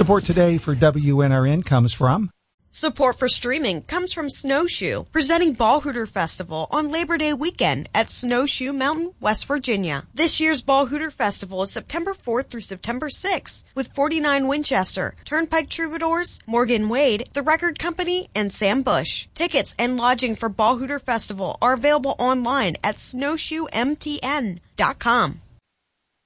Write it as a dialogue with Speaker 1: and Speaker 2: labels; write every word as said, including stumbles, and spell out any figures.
Speaker 1: Support today for W N R N comes from...
Speaker 2: Support for streaming comes from Snowshoe, presenting Ball Hooter Festival on Labor Day weekend at Snowshoe Mountain, West Virginia. This year's Ball Hooter Festival is September fourth through September sixth with forty-nine Winchester, Turnpike Troubadours, Morgan Wade, The Record Company, and Sam Bush. Tickets and lodging for Ball Hooter Festival are available online at snowshoe m t n dot com.